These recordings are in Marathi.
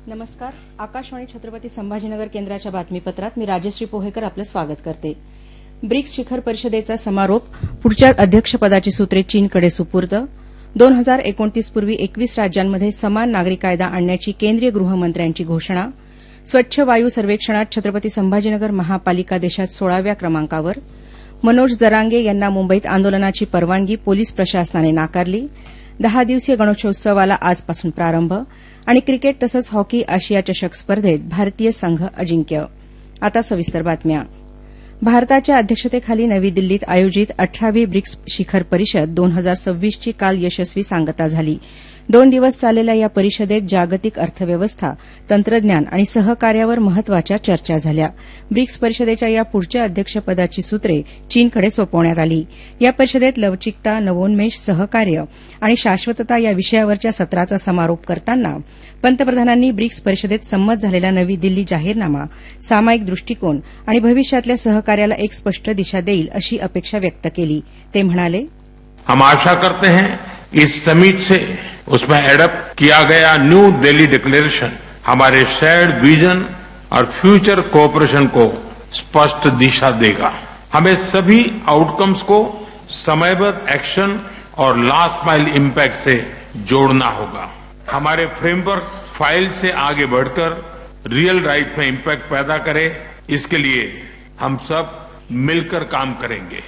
नमस्कार. आकाशवाणी छत्रपती संभाजीनगर केंद्राच्या बातमीपत्रात मी राजश्री पोहेकर आपलं स्वागत करते. ब्रिक्स शिखर परिषदेचा समारोप पुढच्या अध्यक्षपदाची सूत्रे चीनकडे सुपूर्द. 2029 पूर्वी 21 राज्यांमध्ये समान नागरी कायदा आणण्याची केंद्रीय गृहमंत्र्यांची घोषणा. स्वच्छ वायू सर्वेक्षणात छत्रपती संभाजीनगर महापालिका देशात 16व्या क्रमांकावर. मनोज जरांगे यांना मुंबईत आंदोलनाची परवानगी पोलीस प्रशासनाने नाकारली. 10 दिवसीय गणेशोत्सवाला आजपासून प्रारंभ. आणि क्रिकेट तसंच हॉकी आशिया चषक स्पर्धेत भारतीय संघ अजिंक्य. आता सविस्तर बातम्या. भारताच्या अध्यक्षतेखाली नवी दिल्लीत आयोजित 18वी ब्रिक्स शिखर परिषद 2026ची काल यशस्वी सांगता झाली. 2 दिवस चाललेल्या या परिषदेत जागतिक अर्थव्यवस्था, तंत्रज्ञान आणि सहकार्यावर महत्वाच्या चर्चा झाल्या. ब्रिक्स परिषदेच्या या पुढच्या अध्यक्षपदाची सूत्रे चीनकडे सोपवण्यात आली. या परिषदेत लवचिकता, नवोन्मेष, सहकार्य आणि शाश्वतता या विषयावरच्या सत्राचा समारोप करताना पंतप्रधानांनी ब्रिक्स परिषदेत संमत झालेला नवी दिल्ली जाहीरनामा सामायिक दृष्टिकोन आणि भविष्यातल्या सहकार्याला एक स्पष्ट दिशा देईल अशी अपेक्षा व्यक्त केली. ते म्हणाले, हम आशा करते हैं इस समिट से उसमें एडप्ट किया गया न्यू दिल्ली डिक्लेरेशन हमारे शेयर्ड विजन और फ्यूचर कोऑपरेशन को स्पष्ट दिशा देगा. हमें सभी आउटकम्स को समयबद्ध एक्शन और लास्ट माइल इम्पैक्ट से जोड़ना होगा. हमारे फ्रेमवर्क फाइल से आगे बढ़कर रियल लाइफ में इम्पैक्ट पैदा करे, इसके लिए हम सब मिलकर काम करेंगे.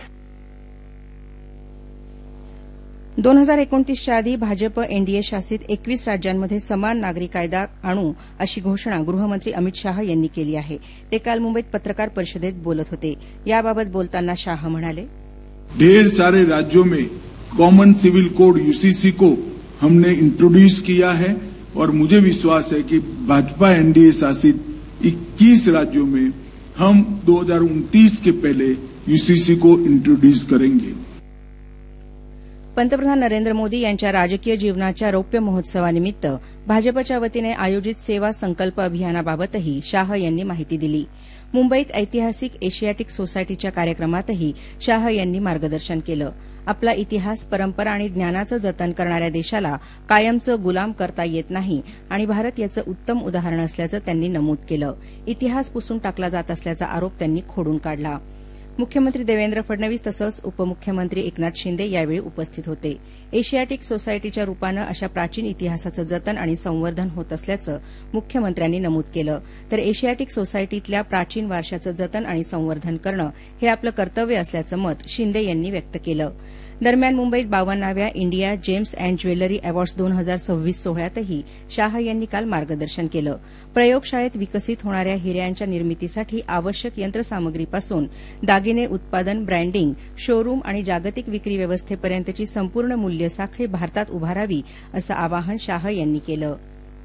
2029च्या आधी भाजप एनडीए शासित 21 राज्यांमध्ये समान नागरी कायदा आणू अशी घोषणा गृहमंत्री अमित शाह यांनी केली आहे. ते काल मुंबईत पत्रकार परिषदेत बोलत होते. याबाबत बोलताना शाह म्हणाले, ढेर सारे राज्यों में कॉमन सिविल कोड यूसीसी को हमने इंट्रोड्यूस किया है और मुझे विश्वास है कि भाजपा एनडीए शासित 21 राज्यों में हम 2029 के पहले यूसीसी को इंट्रोड्यूस करेंगे. पंतप्रधान नरेंद्र मोदी यांच्या राजकीय जीवनाच्या रौप्य महोत्सवानिमित्त भाजपच्या वतीने आयोजित सेवा संकल्प अभियानाबाबतही शाह यांनी माहिती दिली. मुंबईत ऐतिहासिक एशियाटिक सोसायटीच्या कार्यक्रमातही शाह यांनी मार्गदर्शन केलं. आपला इतिहास, परंपरा आणि ज्ञानाचं जतन करणाऱ्या देशाला कायमचं गुलाम करता येत नाही आणि भारत याचं उत्तम उदाहरण असल्याचं त्यांनी नमूद केलं. इतिहास पुसून टाकला जात असल्याचा आरोप त्यांनी खोडून काढला. मुख्यमंत्री देवेंद्र फडणवीस तसंच उपमुख्यमंत्री एकनाथ शिंदे यावेळी उपस्थित होते. एशियाटिक सोसायटीच्या रूपानं अशा प्राचीन इतिहासाचं जतन आणि संवर्धन होत असल्याचं मुख्यमंत्र्यांनी नमूद केलं. तर एशियाटिक सोसायटीतल्या प्राचीन वारशाचं जतन आणि संवर्धन करणं हे आपलं कर्तव्य असल्याचं मत शिंदे यांनी व्यक्त केलं. दरम्यान मुंबईत 52व्या India gems and jewellery awards 2026 सोहळ्यातही Shah यांनी काल मार्गदर्शन केलं. प्रयोगशाळेत विकसित होणाऱ्या हिऱ्यांच्या निर्मितीसाठी आवश्यक यंत्रसामग्रीपासून दागिने उत्पादन, ब्रँडिंग, शोरूम आणि जागतिक विक्री व्यवस्थेपर्यंतची संपूर्ण मूल्य साखळी भारतात उभारावी असं आवाहन शाह यांनी केलं.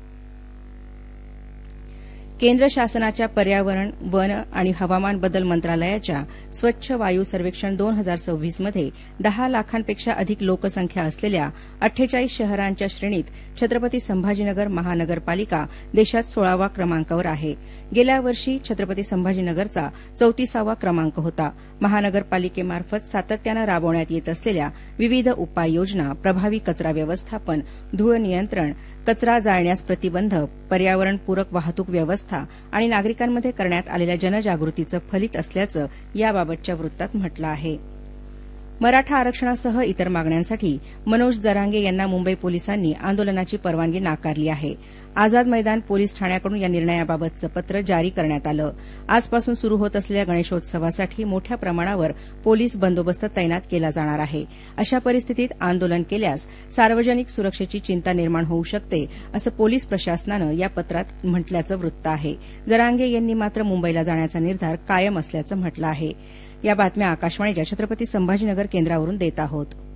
केंद्र शासनाच्या पर्यावरण, वन आणि हवामान बदल मंत्रालयाच्या स्वच्छ वायू सर्वेक्षण 2026 मध्ये 10 लाखांपेक्षा अधिक लोकसंख्या असलेल्या 48 शहरांच्या श्रेणीत छत्रपती संभाजीनगर महानगरपालिका देशात 16वा क्रमांकावर आहे. गेल्या वर्षी छत्रपती संभाजीनगरचा 34वा क्रमांक होता. महानगरपालिकेमार्फत सातत्यानं राबवण्यात येत असलेल्या विविध उपाययोजना, प्रभावी कचरा व्यवस्थापन, धूळ नियंत्रण, कचरा जाळण्यास प्रतिबंध, पर्यावरणपूरक वाहतूक व्यवस्था आणि नागरिकांमध्ये करण्यात आलेल्या जनजागृतीचं फलित असल्याचं याबाबतच्या वृत्तात म्हटलं आहे. मराठा आरक्षणासह इतर मागण्यांसाठी मनोज जरांगे यांना मुंबई पोलिसांनी आंदोलनाची परवानगी नाकारली आहे. आझाद मैदान पोलीस ठाण्याकडून या निर्णयाबाबतचं पत्र जारी करण्यात आलं. आजपासून सुरू होत असलेल्या गणेशोत्सवासाठी मोठ्या प्रमाणावर पोलीस बंदोबस्त तैनात केला जाणार आहे. अशा परिस्थितीत आंदोलन केल्यास सार्वजनिक सुरक्षेची चिंता निर्माण होऊ शकते असं पोलीस प्रशासनानं या पत्रात म्हटल्याचं वृत्त आहे. जरांगे यांनी मात्र मुंबईला जाण्याचा निर्धार कायम असल्याचं म्हटलं आहे. या बातम्या आकाशवाणीच्या छत्रपती संभाजीनगर केंद्रावरून देत आहोत.